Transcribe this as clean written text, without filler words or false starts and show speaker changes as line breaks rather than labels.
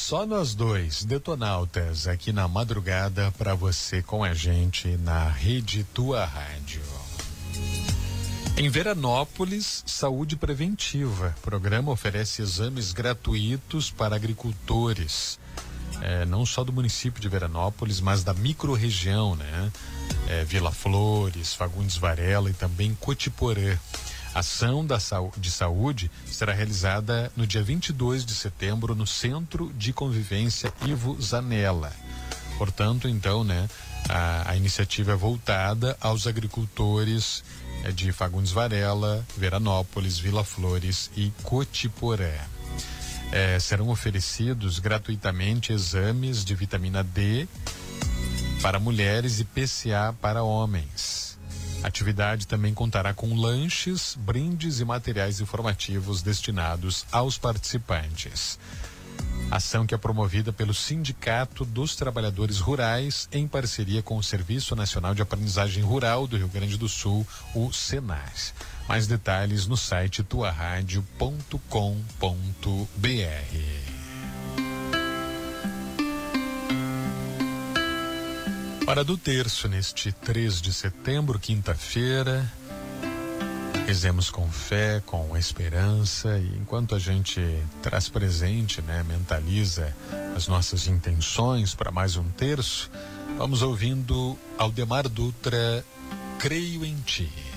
Só nós dois, detonautas, aqui na madrugada para você com a gente na Rede Tua Rádio. Em Veranópolis, saúde preventiva. O programa oferece exames gratuitos para agricultores, não só do município de Veranópolis, mas da microrregião, né? Vila Flores, Fagundes Varela e também Cotiporã. A ação de saúde será realizada no dia 22 de setembro no Centro de Convivência Ivo Zanella. Portanto, então, né, a iniciativa é voltada aos agricultores de Fagundes Varela, Veranópolis, Vila Flores e Cotiporã. Serão oferecidos gratuitamente exames de vitamina D para mulheres e PCA para homens. A atividade também contará com lanches, brindes e materiais informativos destinados aos participantes. Ação que é promovida pelo Sindicato dos Trabalhadores Rurais em parceria com o Serviço Nacional de Aprendizagem Rural do Rio Grande do Sul, o Senar. Mais detalhes no site tuaradio.com.br. Hora do terço, neste 3 de setembro, quinta-feira. Rezemos com fé, com esperança, e enquanto a gente traz presente, né, mentaliza as nossas intenções para mais um terço, vamos ouvindo Aldemar Dutra, Creio em Ti.